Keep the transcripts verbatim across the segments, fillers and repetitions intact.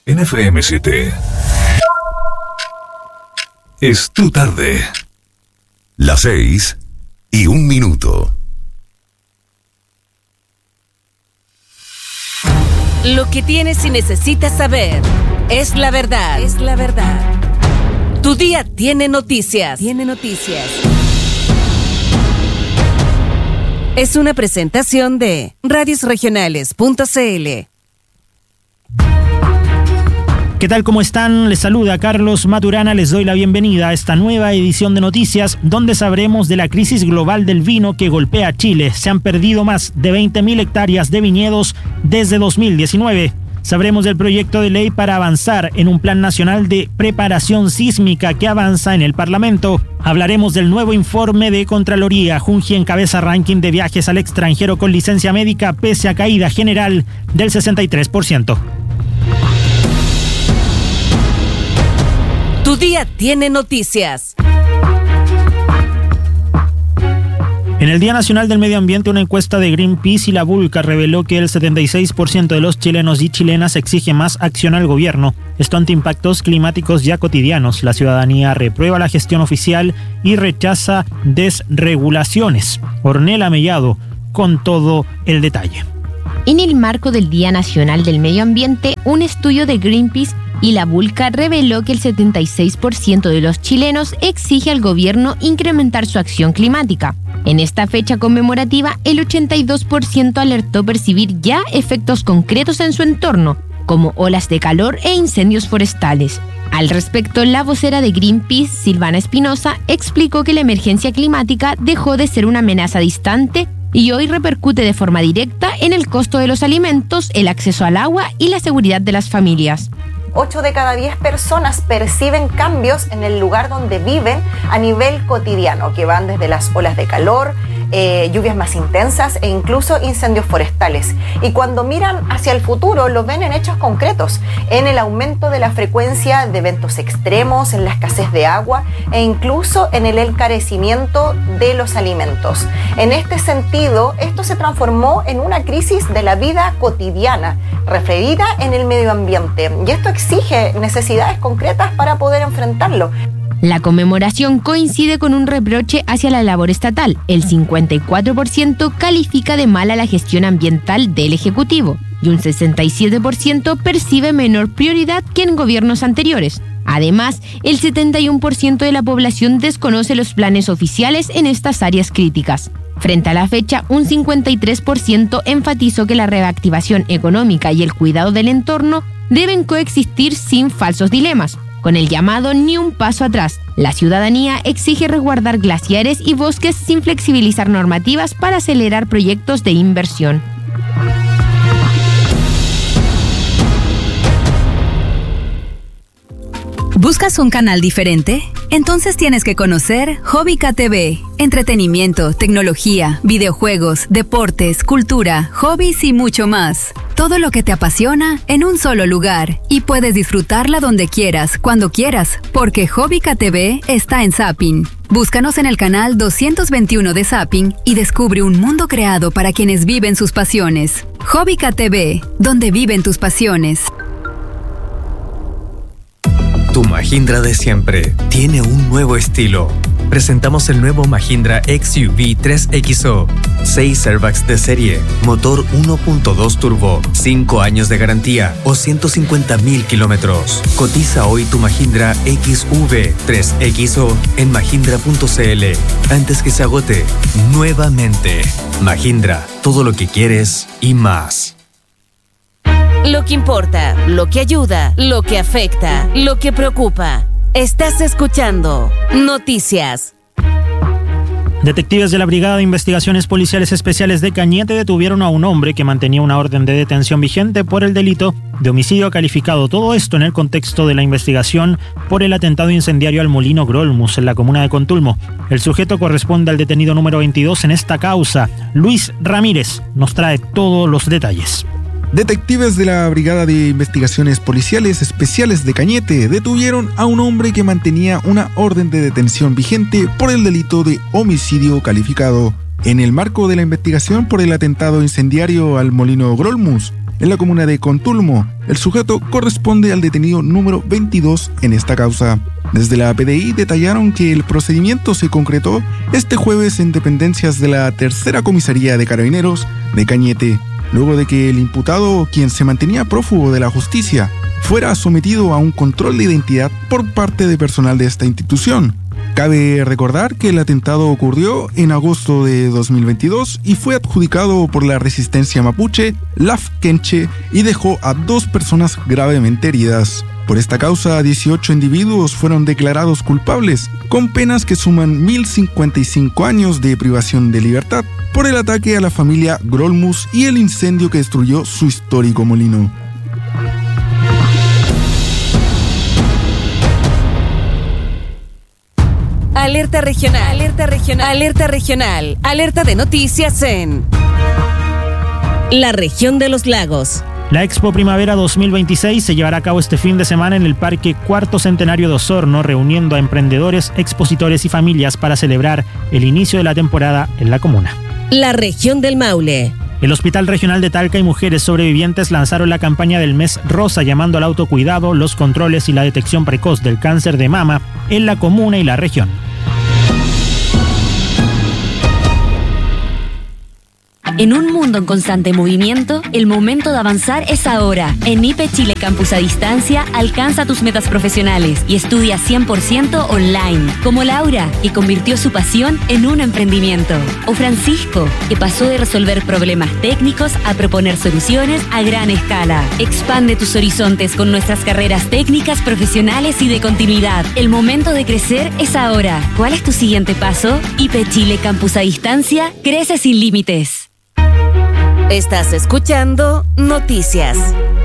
en F M siete. Es tu tarde. Las seis y un minuto. Lo que tienes y necesitas saber es la verdad. Es la verdad. Tu día tiene noticias. Tiene noticias. Es una presentación de radios regionales punto c l. ¿Qué tal? ¿Cómo están? Les saluda Carlos Maturana. Les doy la bienvenida a esta nueva edición de noticias donde sabremos de la crisis global del vino que golpea a Chile. Se han perdido más de veinte mil hectáreas de viñedos desde dos mil diecinueve. Sabremos del proyecto de ley para avanzar en un plan nacional de preparación sísmica que avanza en el Parlamento. Hablaremos del nuevo informe de Contraloría. Junji encabeza ranking de viajes al extranjero con licencia médica pese a caída general del sesenta y tres por ciento. Tu día tiene noticias. En el Día Nacional del Medio Ambiente, una encuesta de Greenpeace y la Vulca reveló que el setenta y seis por ciento de los chilenos y chilenas exige más acción al gobierno. Esto ante impactos climáticos ya cotidianos. La ciudadanía reprueba la gestión oficial y rechaza desregulaciones. Ornella Mellado con todo el detalle. En el marco del Día Nacional del Medio Ambiente, un estudio de Greenpeace y la Vulca reveló que el setenta y seis por ciento de los chilenos exige al gobierno incrementar su acción climática. En esta fecha conmemorativa, el ochenta y dos por ciento alertó percibir ya efectos concretos en su entorno, como olas de calor e incendios forestales. Al respecto, la vocera de Greenpeace, Silvana Espinosa, explicó que la emergencia climática dejó de ser una amenaza distante y hoy repercute de forma directa en el costo de los alimentos, el acceso al agua y la seguridad de las familias. ocho de cada diez personas perciben cambios en el lugar donde viven a nivel cotidiano, que van desde las olas de calor, eh, lluvias más intensas e incluso incendios forestales. Y cuando miran hacia el futuro, lo ven en hechos concretos, en el aumento de la frecuencia de eventos extremos, en la escasez de agua e incluso en el encarecimiento de los alimentos. En este sentido, esto se transformó en una crisis de la vida cotidiana, referida en el medio ambiente. Y esto exige necesidades concretas para poder enfrentarlo. La conmemoración coincide con un reproche hacia la labor estatal. El cincuenta y cuatro por ciento califica de mala la gestión ambiental del Ejecutivo y un sesenta y siete por ciento percibe menor prioridad que en gobiernos anteriores. Además, el setenta y uno por ciento de la población desconoce los planes oficiales en estas áreas críticas. Frente a la fecha, un cincuenta y tres por ciento enfatizó que la reactivación económica y el cuidado del entorno deben coexistir sin falsos dilemas. Con el llamado Ni un paso atrás, la ciudadanía exige resguardar glaciares y bosques sin flexibilizar normativas para acelerar proyectos de inversión. ¿Buscas un canal diferente? Entonces tienes que conocer Hobbica T V. Entretenimiento, tecnología, videojuegos, deportes, cultura, hobbies y mucho más. Todo lo que te apasiona en un solo lugar. Y puedes disfrutarla donde quieras, cuando quieras, porque Hobbica T V está en Zapping. Búscanos en el canal doscientos veintiuno de Zapping y descubre un mundo creado para quienes viven sus pasiones. Hobbica T V, donde viven tus pasiones. Tu Mahindra de siempre tiene un nuevo estilo. Presentamos el nuevo Mahindra X U V tres X O. seis airbags de serie, motor uno punto dos turbo, cinco años de garantía o ciento cincuenta mil kilómetros. Cotiza hoy tu Mahindra X V tres X O en mahindra punto c l antes que se agote nuevamente. Mahindra, todo lo que quieres y más. Lo que importa, lo que ayuda, lo que afecta, lo que preocupa. Estás escuchando Noticias. Detectives de la Brigada de Investigaciones Policiales Especiales de Cañete detuvieron a un hombre que mantenía una orden de detención vigente por el delito de homicidio calificado. Todo esto en el contexto de la investigación por el atentado incendiario al molino Grolmus en la comuna de Contulmo. El sujeto corresponde al detenido número veintidós en esta causa. Luis Ramírez nos trae todos los detalles. Detectives de la Brigada de Investigaciones Policiales Especiales de Cañete detuvieron a un hombre que mantenía una orden de detención vigente por el delito de homicidio calificado en el marco de la investigación por el atentado incendiario al molino Grolmus en la comuna de Contulmo. El sujeto corresponde al detenido número veintidós en esta causa. Desde la P D I detallaron que el procedimiento se concretó este jueves en dependencias de la Tercera Comisaría de Carabineros de Cañete, luego de que el imputado, quien se mantenía prófugo de la justicia, fuera sometido a un control de identidad por parte de personal de esta institución. Cabe recordar que el atentado ocurrió en agosto de dos mil veintidós y fue adjudicado por la resistencia mapuche Lafkenche y dejó a dos personas gravemente heridas. Por esta causa, dieciocho individuos fueron declarados culpables, con penas que suman mil cincuenta y cinco años de privación de libertad, por el ataque a la familia Grolmus y el incendio que destruyó su histórico molino. Alerta regional, alerta regional, alerta regional, alerta de noticias en la región de los lagos. La Expo Primavera dos mil veintiséis se llevará a cabo este fin de semana en el Parque Cuarto Centenario de Osorno, reuniendo a emprendedores, expositores y familias para celebrar el inicio de la temporada en la comuna. La región del Maule. El Hospital Regional de Talca y mujeres sobrevivientes lanzaron la campaña del mes rosa, llamando al autocuidado, los controles y la detección precoz del cáncer de mama en la comuna y la región. En un mundo en constante movimiento, el momento de avanzar es ahora. En I P E Chile Campus a Distancia, alcanza tus metas profesionales y estudia cien por ciento online. Como Laura, que convirtió su pasión en un emprendimiento. O Francisco, que pasó de resolver problemas técnicos a proponer soluciones a gran escala. Expande tus horizontes con nuestras carreras técnicas, profesionales y de continuidad. El momento de crecer es ahora. ¿Cuál es tu siguiente paso? I P E Chile Campus a Distancia, crece sin límites. Estás escuchando Noticias.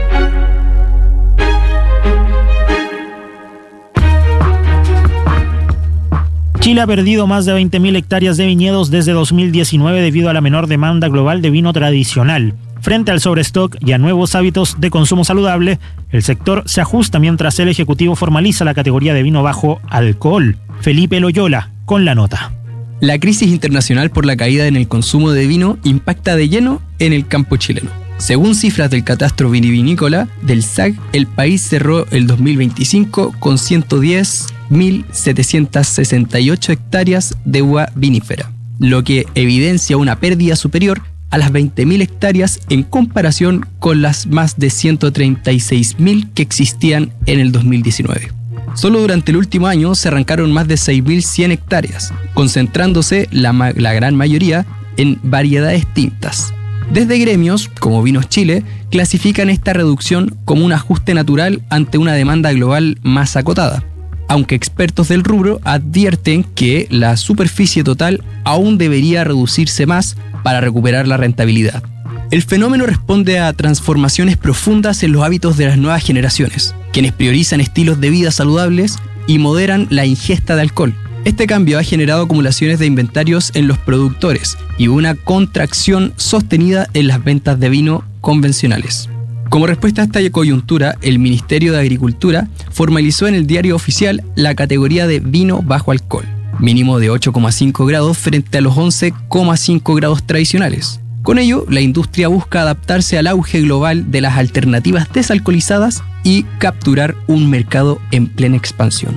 Chile ha perdido más de veinte mil hectáreas de viñedos desde dos mil diecinueve debido a la menor demanda global de vino tradicional. Frente al sobrestock y a nuevos hábitos de consumo saludable, el sector se ajusta mientras el Ejecutivo formaliza la categoría de vino bajo alcohol. Felipe Loyola, con la nota. La crisis internacional por la caída en el consumo de vino impacta de lleno en el campo chileno. Según cifras del Catastro Vitivinícola del S A C, el país cerró el dos mil veinticinco con ciento diez mil setecientas sesenta y ocho hectáreas de uva vinífera, lo que evidencia una pérdida superior a las veinte mil hectáreas en comparación con las más de ciento treinta y seis mil que existían en el dos mil diecinueve. Solo durante el último año se arrancaron más de seis mil cien hectáreas, concentrándose la, ma- la gran mayoría en variedades tintas. Desde gremios, como Vinos Chile, clasifican esta reducción como un ajuste natural ante una demanda global más acotada, aunque expertos del rubro advierten que la superficie total aún debería reducirse más para recuperar la rentabilidad. El fenómeno responde a transformaciones profundas en los hábitos de las nuevas generaciones, quienes priorizan estilos de vida saludables y moderan la ingesta de alcohol. Este cambio ha generado acumulaciones de inventarios en los productores y una contracción sostenida en las ventas de vino convencionales. Como respuesta a esta coyuntura, el Ministerio de Agricultura formalizó en el Diario Oficial la categoría de vino bajo alcohol, mínimo de ocho coma cinco grados frente a los once coma cinco grados tradicionales. Con ello, la industria busca adaptarse al auge global de las alternativas desalcoholizadas y capturar un mercado en plena expansión.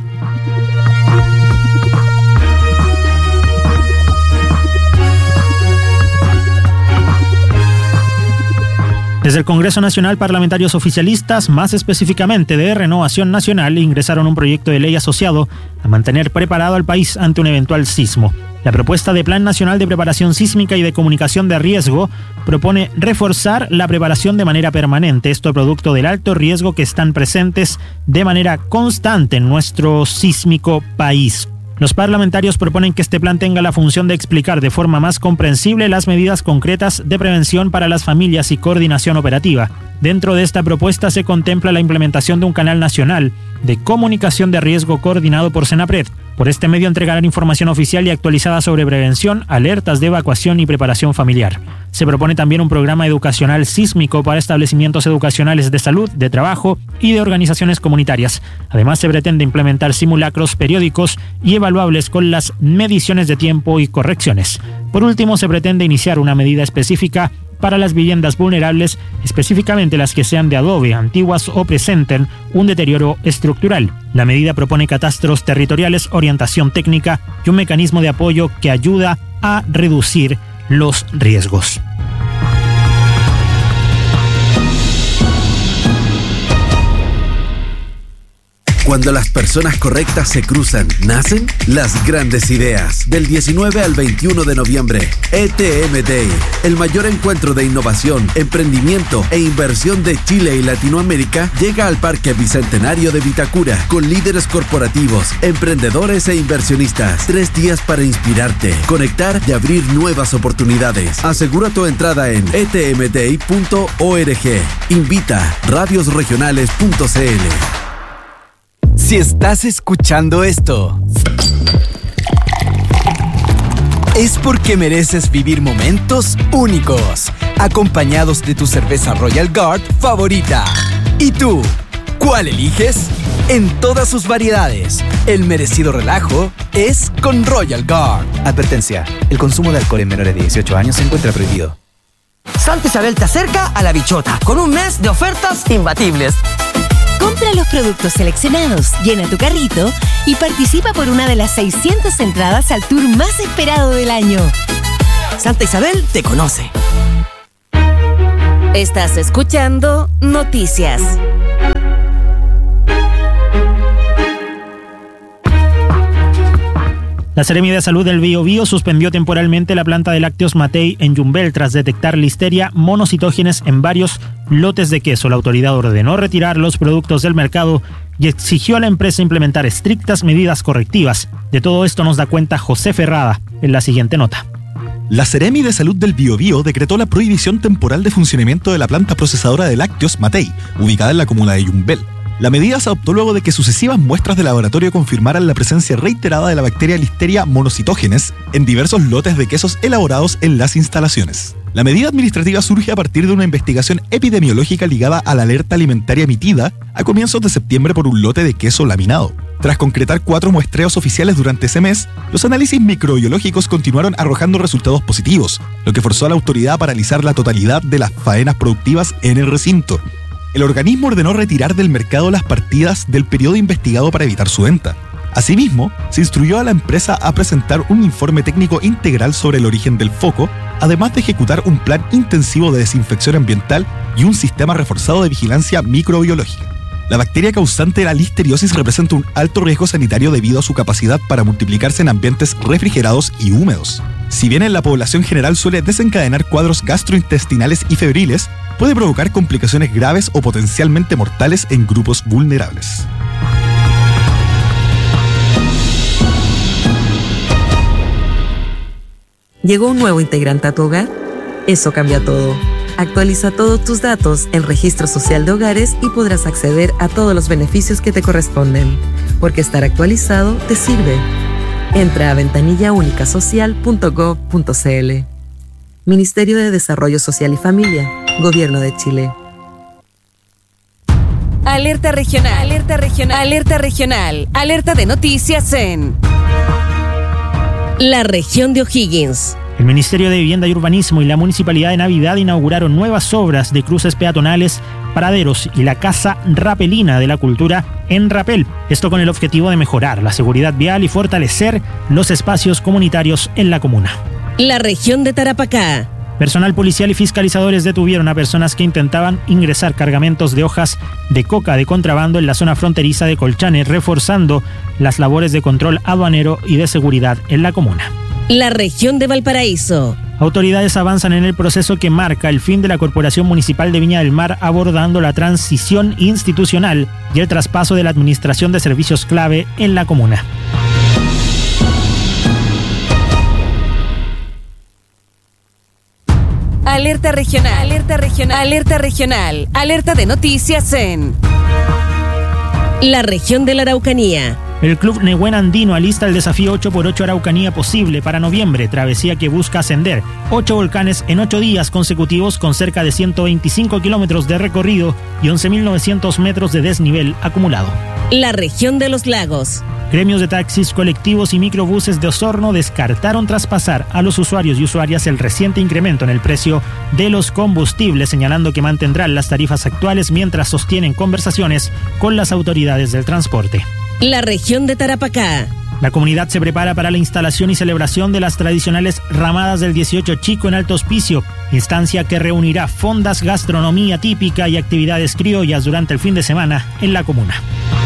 Desde el Congreso Nacional, parlamentarios oficialistas, más específicamente de Renovación Nacional, ingresaron un proyecto de ley asociado a mantener preparado al país ante un eventual sismo. La propuesta de Plan Nacional de Preparación Sísmica y de Comunicación de Riesgo propone reforzar la preparación de manera permanente, esto producto del alto riesgo que están presentes de manera constante en nuestro sísmico país. Los parlamentarios proponen que este plan tenga la función de explicar de forma más comprensible las medidas concretas de prevención para las familias y coordinación operativa. Dentro de esta propuesta se contempla la implementación de un canal nacional de comunicación de riesgo coordinado por Senapred. Por este medio entregarán información oficial y actualizada sobre prevención, alertas de evacuación y preparación familiar. Se propone también un programa educacional sísmico para establecimientos educacionales de salud, de trabajo y de organizaciones comunitarias. Además, se pretende implementar simulacros periódicos y evaluables con las mediciones de tiempo y correcciones. Por último, se pretende iniciar una medida específica para las viviendas vulnerables, específicamente las que sean de adobe, antiguas o presenten un deterioro estructural. La medida propone catastros territoriales, orientación técnica y un mecanismo de apoyo que ayuda a reducir los riesgos. Cuando las personas correctas se cruzan, nacen las grandes ideas. Del diecinueve al veintiuno de noviembre, E T M Day, el mayor encuentro de innovación, emprendimiento e inversión de Chile y Latinoamérica, llega al Parque Bicentenario de Vitacura con líderes corporativos, emprendedores e inversionistas. Tres días para inspirarte, conectar y abrir nuevas oportunidades. Asegura tu entrada en e t m day punto org. Invita radios regionales punto c l. Si estás escuchando esto, es porque mereces vivir momentos únicos, acompañados de tu cerveza Royal Guard favorita. ¿Y tú, cuál eliges? En todas sus variedades, el merecido relajo es con Royal Guard. Advertencia, el consumo de alcohol en menores de dieciocho años se encuentra prohibido. Santa Isabel te acerca a la bichota con un mes de ofertas imbatibles. Compra los productos seleccionados, llena tu carrito y participa por una de las seiscientas entradas al tour más esperado del año. Santa Isabel te conoce. Estás escuchando Noticias. La Seremi de Salud del Biobío suspendió temporalmente la planta de lácteos Matei en Yumbel tras detectar listeria monocitógenes en varios lotes de queso. La autoridad ordenó retirar los productos del mercado y exigió a la empresa implementar estrictas medidas correctivas. De todo esto nos da cuenta José Ferrada en la siguiente nota. La Seremi de Salud del Biobío decretó la prohibición temporal de funcionamiento de la planta procesadora de lácteos Matei, ubicada en la comuna de Yumbel. La medida se adoptó luego de que sucesivas muestras de laboratorio confirmaran la presencia reiterada de la bacteria Listeria monocitógenes en diversos lotes de quesos elaborados en las instalaciones. La medida administrativa surge a partir de una investigación epidemiológica ligada a la alerta alimentaria emitida a comienzos de septiembre por un lote de queso laminado. Tras concretar cuatro muestreos oficiales durante ese mes, los análisis microbiológicos continuaron arrojando resultados positivos, lo que forzó a la autoridad a paralizar la totalidad de las faenas productivas en el recinto. El organismo ordenó retirar del mercado las partidas del periodo investigado para evitar su venta. Asimismo, se instruyó a la empresa a presentar un informe técnico integral sobre el origen del foco, además de ejecutar un plan intensivo de desinfección ambiental y un sistema reforzado de vigilancia microbiológica. La bacteria causante de la listeriosis representa un alto riesgo sanitario debido a su capacidad para multiplicarse en ambientes refrigerados y húmedos. Si bien en la población general suele desencadenar cuadros gastrointestinales y febriles, puede provocar complicaciones graves o potencialmente mortales en grupos vulnerables. ¿Llegó un nuevo integrante a tu hogar? Eso cambia todo. Actualiza todos tus datos en Registro Social de Hogares y podrás acceder a todos los beneficios que te corresponden, porque estar actualizado te sirve. Entra a ventanilla única social punto gov punto c l. Ministerio de Desarrollo Social y Familia, Gobierno de Chile. Alerta regional, alerta regional, alerta regional, alerta de noticias en la región de O'Higgins. El Ministerio de Vivienda y Urbanismo y la Municipalidad de Navidad inauguraron nuevas obras de cruces peatonales, paraderos y la Casa Rapelina de la Cultura en Rapel. Esto con el objetivo de mejorar la seguridad vial y fortalecer los espacios comunitarios en la comuna. La región de Tarapacá. Personal policial y fiscalizadores detuvieron a personas que intentaban ingresar cargamentos de hojas de coca de contrabando en la zona fronteriza de Colchane, reforzando las labores de control aduanero y de seguridad en la comuna. La región de Valparaíso. Autoridades avanzan en el proceso que marca el fin de la Corporación Municipal de Viña del Mar, abordando la transición institucional y el traspaso de la administración de servicios clave en la comuna. Alerta regional, alerta regional, alerta regional, alerta de noticias en la región de la Araucanía. El Club Nehuen Andino alista el desafío ocho por ocho Araucanía Posible para noviembre, travesía que busca ascender ocho volcanes en ocho días consecutivos con cerca de ciento veinticinco kilómetros de recorrido y once mil novecientos metros de desnivel acumulado. La región de los lagos. Gremios de taxis, colectivos y microbuses de Osorno descartaron traspasar a los usuarios y usuarias el reciente incremento en el precio de los combustibles, señalando que mantendrán las tarifas actuales mientras sostienen conversaciones con las autoridades del transporte. La región de Tarapacá. La comunidad se prepara para la instalación y celebración de las tradicionales ramadas del dieciocho Chico en Alto Hospicio, instancia que reunirá fondas, gastronomía típica y actividades criollas durante el fin de semana en la comuna.